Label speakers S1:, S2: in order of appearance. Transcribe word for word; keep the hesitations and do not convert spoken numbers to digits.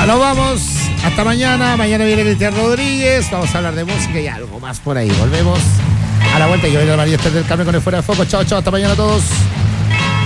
S1: nos vamos. Hasta mañana. Mañana viene Cristian Rodríguez. Vamos a hablar de música y algo más por ahí. Volvemos a la vuelta. Yo voy a María Esther del Carmen con el Fuera de Foco. Chao, chao. Hasta mañana a todos.